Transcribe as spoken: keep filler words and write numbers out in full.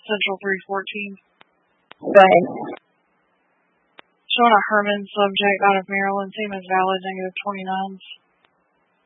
Central three fourteen. Go ahead. Showing a Herman subject out of Maryland, same as valid, negative twenty-nines.